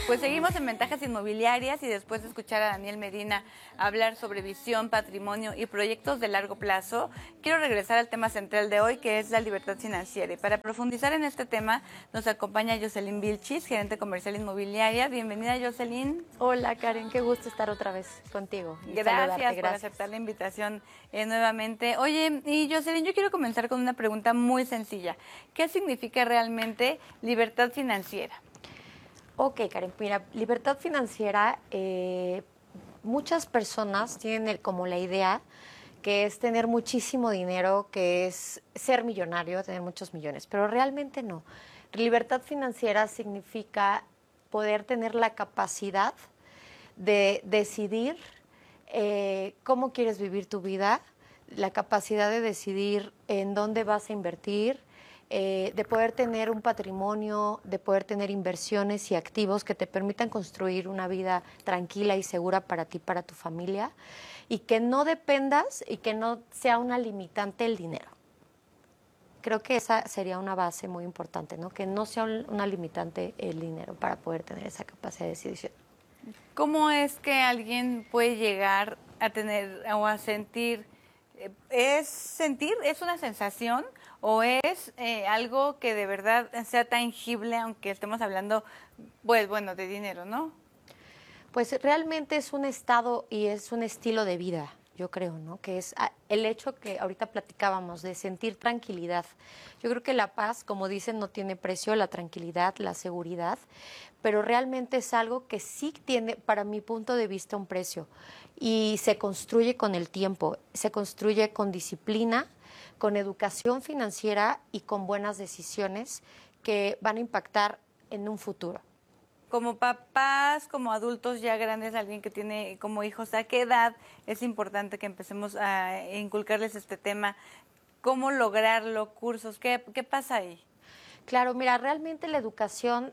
Pues seguimos en Ventajas Inmobiliarias y después de escuchar a Daniel Medina hablar sobre visión, patrimonio y proyectos de largo plazo, quiero regresar al tema central de hoy, que es la libertad financiera. Y para profundizar en este tema nos acompaña Jocelyn Vilchis, gerente comercial inmobiliaria. Bienvenida, Jocelyn. Hola, Karen, qué gusto estar otra vez contigo. Gracias por aceptar la invitación nuevamente. Oye, y Jocelyn, yo quiero comenzar con una pregunta muy sencilla. ¿Qué significa realmente libertad financiera? Ok, Karen, mira, libertad financiera, muchas personas tienen como la idea que es tener muchísimo dinero, que es ser millonario, tener muchos millones, pero realmente no. Libertad financiera significa poder tener la capacidad de decidir cómo quieres vivir tu vida, la capacidad de decidir en dónde vas a invertir, de poder tener un patrimonio, de poder tener inversiones y activos que te permitan construir una vida tranquila y segura para ti, para tu familia, y que no dependas y que no sea una limitante el dinero. Creo que esa sería una base muy importante, ¿no? Que no sea una limitante el dinero para poder tener esa capacidad de decisión. ¿Cómo es que alguien puede llegar a tener o a sentir? ¿Es sentir? ¿Es una sensación? ¿O es algo que de verdad sea tangible, aunque estemos hablando, pues bueno, de dinero, ¿no? Pues realmente es un estado y es un estilo de vida, yo creo, ¿no? Que es el hecho que ahorita platicábamos de sentir tranquilidad. Yo creo que la paz, como dicen, no tiene precio, la tranquilidad, la seguridad, pero realmente es algo que sí tiene, para mi punto de vista, un precio y se construye con el tiempo, se construye con disciplina, con educación financiera y con buenas decisiones que van a impactar en un futuro. Como papás, como adultos ya grandes, alguien que tiene como hijos, ¿a qué edad es importante que empecemos a inculcarles este tema? ¿Cómo lograrlo? ¿Cursos? ¿Qué pasa ahí? Claro, mira, realmente la educación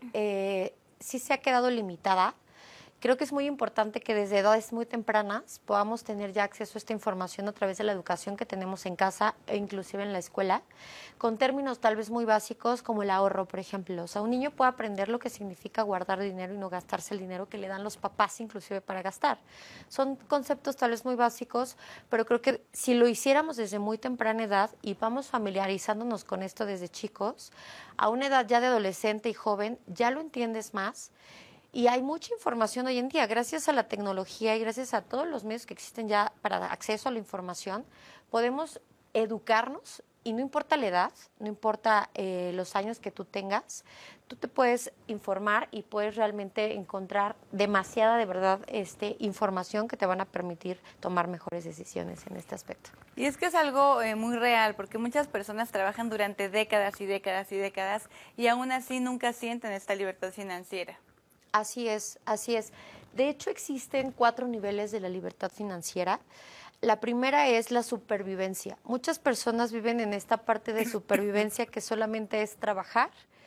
sí se ha quedado limitada. Creo que es muy importante que desde edades muy tempranas podamos tener ya acceso a esta información a través de la educación que tenemos en casa e inclusive en la escuela, con términos tal vez muy básicos como el ahorro, por ejemplo. O sea, un niño puede aprender lo que significa guardar dinero y no gastarse el dinero que le dan los papás inclusive para gastar. Son conceptos tal vez muy básicos, pero creo que si lo hiciéramos desde muy temprana edad y vamos familiarizándonos con esto desde chicos, a una edad ya de adolescente y joven, ya lo entiendes más. Y hay mucha información hoy en día, gracias a la tecnología y gracias a todos los medios que existen ya para acceso a la información, podemos educarnos y no importa la edad, no importa los años que tú tengas, tú te puedes informar y puedes realmente encontrar demasiada, de verdad, información que te van a permitir tomar mejores decisiones en este aspecto. Y es que es algo muy real, porque muchas personas trabajan durante décadas y décadas y décadas y aún así nunca sienten esta libertad financiera. Así es, así es. De hecho, existen 4 niveles de la libertad financiera. La primera es la supervivencia. Muchas personas viven en esta parte de supervivencia que solamente es trabajar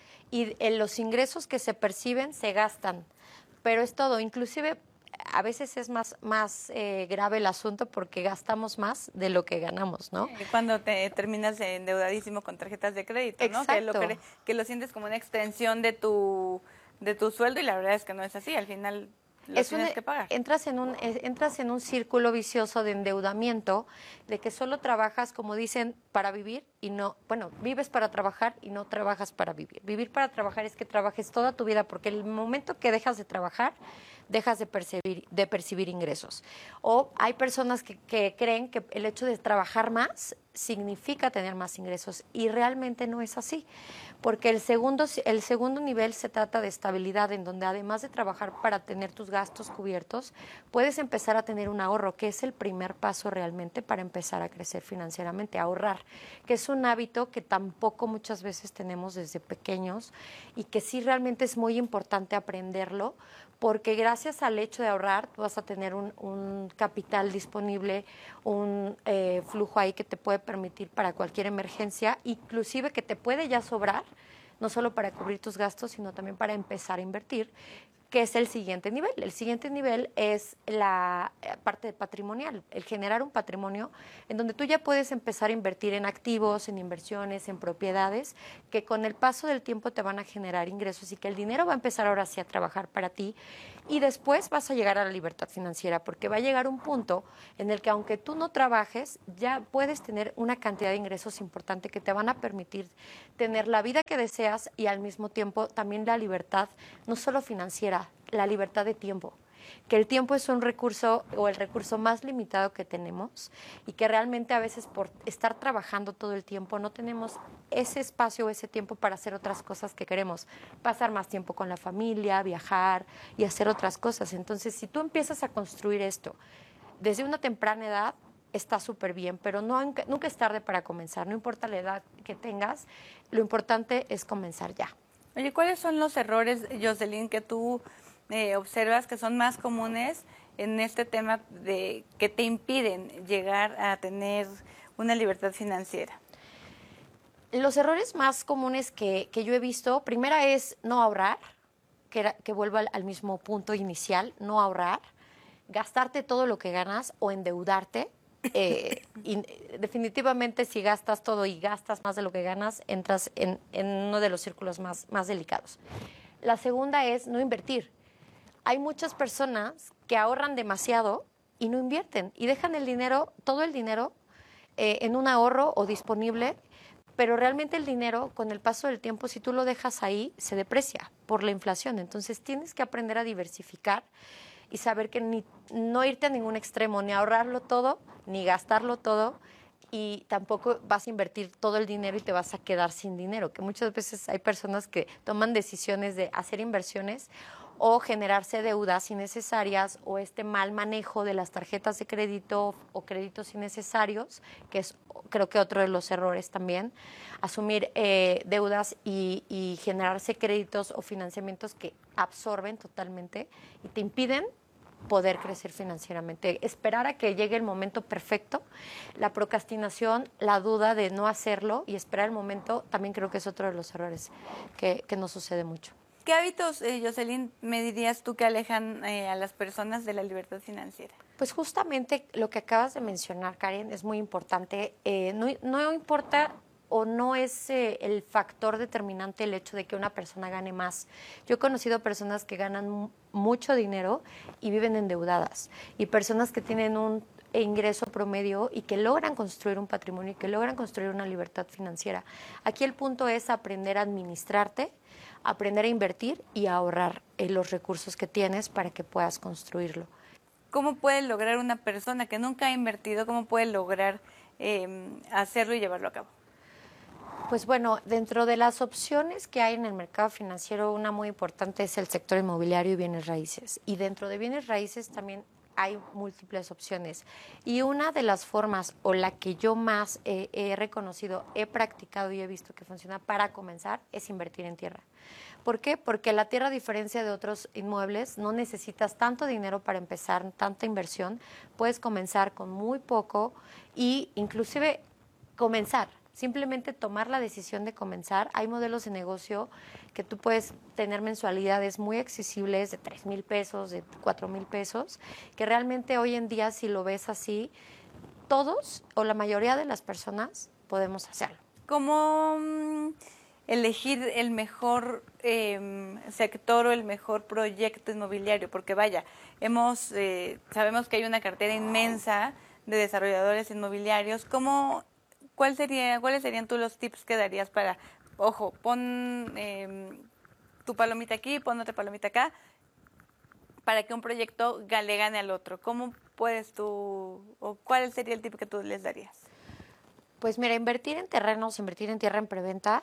y en los ingresos que se perciben se gastan. Pero es todo, inclusive a veces es más grave el asunto porque gastamos más de lo que ganamos, ¿no? Cuando te terminas endeudadísimo con tarjetas de crédito, ¿no? Exacto. Que lo sientes como una extensión de tu sueldo y la verdad es que no es así, al final lo tienes que pagar. Entras en un círculo vicioso de endeudamiento, de que solo trabajas, como dicen, para vivir y no, bueno, vives para trabajar y no trabajas para vivir. Vivir para trabajar es que trabajes toda tu vida, porque el momento que dejas de trabajar, dejas de percibir ingresos. O hay personas que creen que el hecho de trabajar más significa tener más ingresos y realmente no es así, porque el segundo nivel se trata de estabilidad, en donde además de trabajar para tener tus gastos cubiertos, puedes empezar a tener un ahorro, que es el primer paso realmente para empezar a crecer financieramente, ahorrar, que es un hábito que tampoco muchas veces tenemos desde pequeños y que sí realmente es muy importante aprenderlo, porque gracias al hecho de ahorrar tú vas a tener un capital disponible, un flujo ahí que te puede permitir para cualquier emergencia, inclusive que te puede ya sobrar, no solo para cubrir tus gastos, sino también para empezar a invertir, que es el siguiente nivel. El siguiente nivel es la parte patrimonial, el generar un patrimonio en donde tú ya puedes empezar a invertir en activos, en inversiones, en propiedades, que con el paso del tiempo te van a generar ingresos y que el dinero va a empezar ahora sí a trabajar para ti. Y después vas a llegar a la libertad financiera, porque va a llegar un punto en el que aunque tú no trabajes, ya puedes tener una cantidad de ingresos importante que te van a permitir tener la vida que deseas y al mismo tiempo también la libertad, no solo financiera, la libertad de tiempo. Que el tiempo es un recurso o el recurso más limitado que tenemos y que realmente a veces por estar trabajando todo el tiempo no tenemos ese espacio o ese tiempo para hacer otras cosas que queremos, pasar más tiempo con la familia, viajar y hacer otras cosas. Entonces, si tú empiezas a construir esto desde una temprana edad, está súper bien, pero nunca es tarde para comenzar, no importa la edad que tengas, lo importante es comenzar ya. Oye, ¿cuáles son los errores, Jocelyn, que tú observas que son más comunes en este tema de que te impiden llegar a tener una libertad financiera? Los errores más comunes que yo he visto, primera es no ahorrar, que vuelva al mismo punto inicial, no ahorrar, gastarte todo lo que ganas o endeudarte. Y definitivamente si gastas todo y gastas más de lo que ganas, entras en uno de los círculos más delicados. La segunda es no invertir. Hay muchas personas que ahorran demasiado y no invierten y dejan el dinero, todo el dinero, en un ahorro o disponible, pero realmente el dinero, con el paso del tiempo, si tú lo dejas ahí, se deprecia por la inflación. Entonces tienes que aprender a diversificar y saber que no irte a ningún extremo, ni ahorrarlo todo, ni gastarlo todo, y tampoco vas a invertir todo el dinero y te vas a quedar sin dinero, que muchas veces hay personas que toman decisiones de hacer inversiones o generarse deudas innecesarias o este mal manejo de las tarjetas de crédito o créditos innecesarios, que es creo que otro de los errores también, asumir deudas y generarse créditos o financiamientos que absorben totalmente y te impiden poder crecer financieramente. Esperar a que llegue el momento perfecto, la procrastinación, la duda de no hacerlo y esperar el momento, también creo que es otro de los errores que nos sucede mucho. ¿Qué hábitos, Jocelyn, me dirías tú que alejan a las personas de la libertad financiera? Pues justamente lo que acabas de mencionar, Karen, es muy importante. No importa o no es el factor determinante el hecho de que una persona gane más. Yo he conocido personas que ganan mucho dinero y viven endeudadas y personas que tienen un ingreso promedio y que logran construir un patrimonio y que logran construir una libertad financiera. Aquí el punto es aprender a administrarte, aprender a invertir y a ahorrar los recursos que tienes para que puedas construirlo. ¿Cómo puede lograr una persona que nunca ha invertido, cómo puede lograr hacerlo y llevarlo a cabo? Pues bueno, dentro de las opciones que hay en el mercado financiero, una muy importante es el sector inmobiliario y bienes raíces. Y dentro de bienes raíces también hay múltiples opciones. Y una de las formas o la que yo más he reconocido, he practicado y he visto que funciona para comenzar es invertir en tierra. ¿Por qué? Porque la tierra, a diferencia de otros inmuebles, no necesitas tanto dinero para empezar, tanta inversión. Puedes comenzar con muy poco y inclusive comenzar. Simplemente tomar la decisión de comenzar. Hay modelos de negocio que tú puedes tener mensualidades muy accesibles de 3,000 pesos, de 4,000 pesos, que realmente hoy en día, si lo ves así, todos o la mayoría de las personas podemos hacerlo. ¿Cómo elegir el mejor sector o el mejor proyecto inmobiliario? Porque vaya, sabemos que hay una cartera inmensa de desarrolladores inmobiliarios. ¿Cuáles serían tú los tips que darías para, ojo, pon tu palomita aquí, pon otra palomita acá, para que un proyecto le gane al otro? ¿Cómo puedes tú, o cuál sería el tip que tú les darías? Pues mira, invertir en terrenos, invertir en tierra en preventa,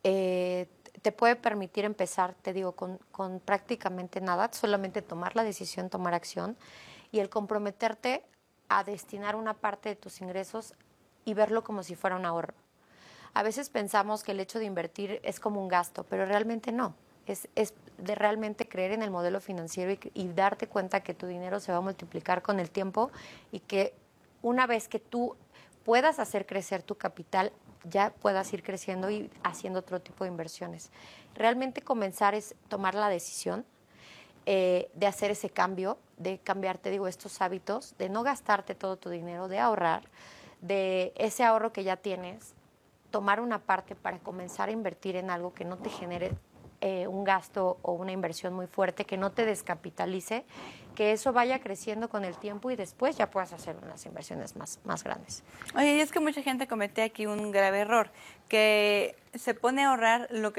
te puede permitir empezar, te digo, con prácticamente nada, solamente tomar la decisión, tomar acción y el comprometerte a destinar una parte de tus ingresos y verlo como si fuera un ahorro. A veces pensamos que el hecho de invertir es como un gasto, pero realmente no. Es de realmente creer en el modelo financiero y darte cuenta que tu dinero se va a multiplicar con el tiempo y que una vez que tú puedas hacer crecer tu capital, ya puedas ir creciendo y haciendo otro tipo de inversiones. Realmente comenzar es tomar la decisión de hacer ese cambio, de cambiar, te digo, estos hábitos, de no gastarte todo tu dinero, de ahorrar, de ese ahorro que ya tienes, tomar una parte para comenzar a invertir en algo que no te genere un gasto o una inversión muy fuerte, que no te descapitalice, que eso vaya creciendo con el tiempo y después ya puedas hacer unas inversiones más grandes. Oye, y es que mucha gente comete aquí un grave error, que se pone a ahorrar lo que